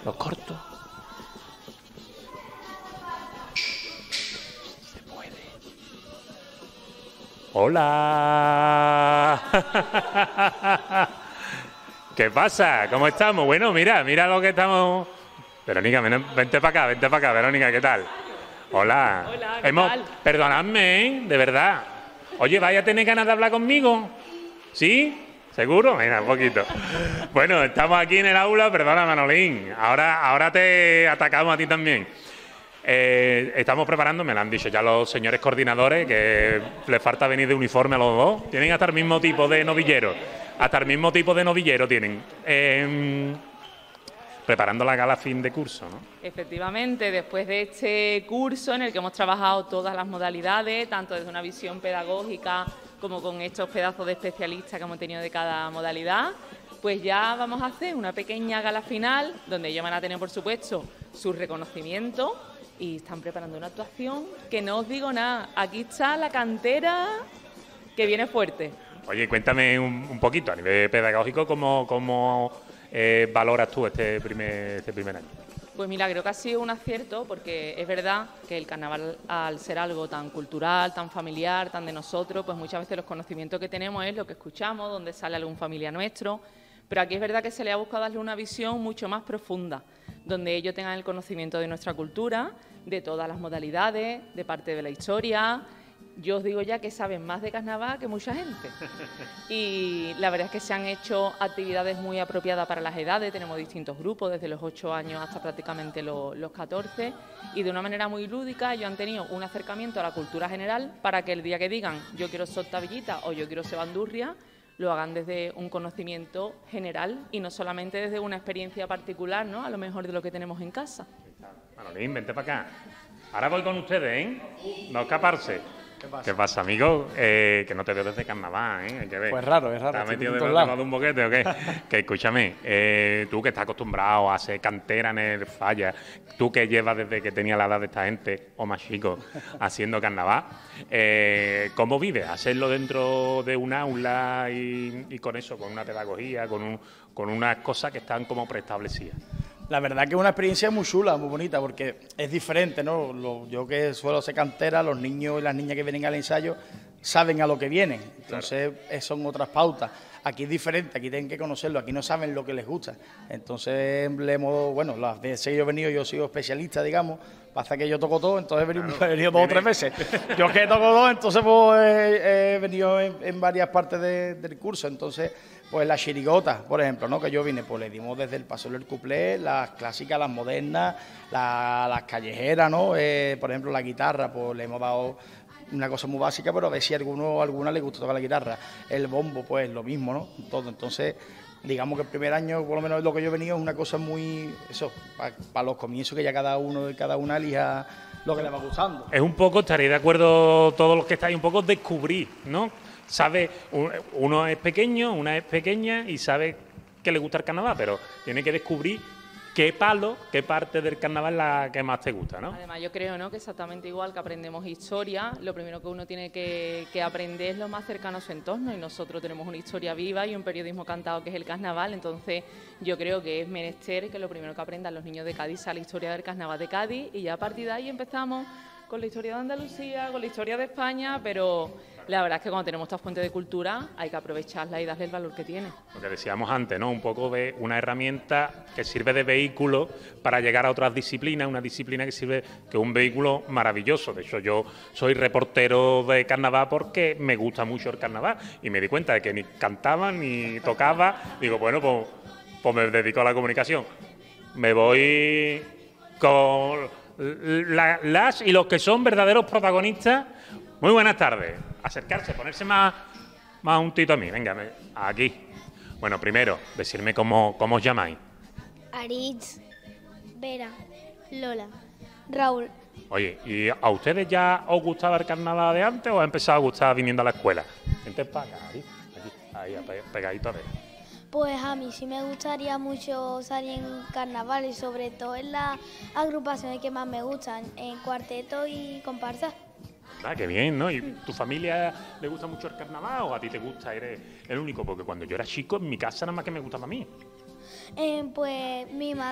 Los corto. Se puede. ¡Hola! ¿Qué pasa? ¿Cómo estamos? Bueno, mira lo que estamos... Verónica, vente para acá, Verónica, ¿qué tal? Hola. Hola, ¿qué tal? Perdonadme, ¿eh? De verdad. Oye, ¿vaya a tener ganas de hablar conmigo? ¿Sí? ¿Seguro? Mira, un poquito. Bueno, estamos aquí en el aula, perdona, Manolín. Ahora te atacamos a ti también. Estamos preparando, me lo han dicho ya los señores coordinadores, que les falta venir de uniforme a los dos. Tienen hasta el mismo tipo de novillero. Tienen. Preparando la gala fin de curso, ¿no? Efectivamente, después de este curso en el que hemos trabajado todas las modalidades, tanto desde una visión pedagógica como con estos pedazos de especialistas que hemos tenido de cada modalidad, pues ya vamos a hacer una pequeña gala final donde ellos van a tener, por supuesto, su reconocimiento y están preparando una actuación que no os digo nada. Aquí está la cantera que viene fuerte. Oye, cuéntame un poquito a nivel pedagógico cómo valoras tú este primer año. Pues mira, creo que ha sido un acierto porque es verdad que el carnaval, al ser algo tan cultural, tan familiar, tan de nosotros, pues muchas veces los conocimientos que tenemos es lo que escuchamos, donde sale algún familiar nuestro, pero aquí es verdad que se le ha buscado darle una visión mucho más profunda, donde ellos tengan el conocimiento de nuestra cultura, de todas las modalidades, de parte de la historia. Yo os digo ya que saben más de carnaval que mucha gente. Y la verdad es que se han hecho actividades muy apropiadas para las edades. Tenemos distintos grupos, desde los 8 años hasta prácticamente los 14. Y de una manera muy lúdica ellos han tenido un acercamiento a la cultura general para que el día que digan yo quiero ser tabillita o yo quiero ser bandurria, lo hagan desde un conocimiento general y no solamente desde una experiencia particular, ¿no? A lo mejor de lo que tenemos en casa. Manolín, vente para acá. Ahora voy con ustedes, ¿eh? No escaparse. ¿Qué pasa, amigo? Que no te veo desde carnaval, ¿eh? Hay que ver. Pues raro. ¿Te has metido debajo de un boquete o qué? Que escúchame, tú que estás acostumbrado a hacer cantera en el falla, tú que llevas desde que tenía la edad de esta gente, o más chico, haciendo carnaval, ¿cómo vives? ¿Hacerlo dentro de un aula y con eso, con una pedagogía, con unas cosas que están como preestablecidas? La verdad que es una experiencia muy chula, muy bonita, porque es diferente, ¿no? Yo que suelo ser cantera, los niños y las niñas que vienen al ensayo saben a lo que vienen, entonces son otras pautas. Aquí es diferente, aquí tienen que conocerlo, aquí no saben lo que les gusta. Entonces, las veces que yo he venido, yo he sido especialista, digamos, pasa que yo toco todo, entonces he venido 2 o 3 veces. Yo que toco todo, entonces pues, he venido en varias partes del curso, entonces... Pues la chirigota, por ejemplo, ¿no? Que yo vine, pues le dimos desde el paso del cuplé, las clásicas, las modernas, las callejeras, ¿no? Por ejemplo, la guitarra, pues le hemos dado una cosa muy básica, pero a ver si a alguna le gusta tocar la guitarra. El bombo, pues lo mismo, ¿no? Todo. Entonces, digamos que el primer año, por lo menos lo que yo he venido, es una cosa muy, eso, para los comienzos, que ya cada una elija lo que le va gustando. Es un poco, estaréis de acuerdo todos los que estáis, un poco descubrir, ¿no? Sabe, uno es pequeño, una es pequeña y sabe que le gusta el carnaval, pero tiene que descubrir qué parte del carnaval es la que más te gusta, ¿no? Además, yo creo, ¿no?, que exactamente igual que aprendemos historia, lo primero que uno tiene que aprender es lo más cercano a su entorno, y nosotros tenemos una historia viva y un periodismo cantado que es el carnaval. Entonces yo creo que es menester que lo primero que aprendan los niños de Cádiz sea la historia del carnaval de Cádiz, y ya a partir de ahí empezamos con la historia de Andalucía, con la historia de España, pero la verdad es que cuando tenemos esta fuente de cultura hay que aprovecharla y darle el valor que tiene. Lo que decíamos antes, ¿no? Un poco de una herramienta que sirve de vehículo para llegar a otras disciplinas, una disciplina que sirve, que es un vehículo maravilloso. De hecho, yo soy reportero de carnaval porque me gusta mucho el carnaval y me di cuenta de que ni cantaba ni tocaba. Digo, bueno, pues me dedico a la comunicación. Me voy con las y los que son verdaderos protagonistas. Muy buenas tardes. Acercarse, ponerse más juntito a mí. Venga, aquí. Bueno, primero, decirme cómo os llamáis. Aritz, Vera, Lola, Raúl. Oye, ¿y a ustedes ya os gustaba el carnaval de antes o ha empezado a gustar viniendo a la escuela? Vente para acá, ahí, pegadito a ver. Pues a mí sí me gustaría mucho salir en carnaval, y sobre todo en las agrupaciones que más me gustan, en cuarteto y comparsa. Ah, qué bien, ¿no? ¿Y tu familia le gusta mucho el carnaval o a ti te gusta? Eres el único, porque cuando yo era chico en mi casa nada más que me gustaba a mí. Pues mi madre